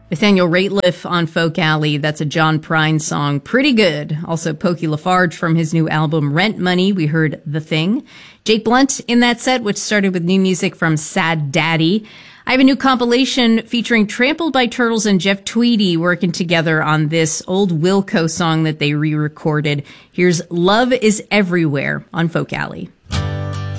Nathaniel Rateliff on Folk Alley. That's a John Prine song. Pretty good. Also, Pokey Lafarge from his new album Rent Money. We heard The Thing. Jake Blunt in that set, which started with new music from Sad Daddy. I have a new compilation featuring Trampled by Turtles and Jeff Tweedy working together on this old Wilco song that they re-recorded. Here's Love is Everywhere on Folk Alley.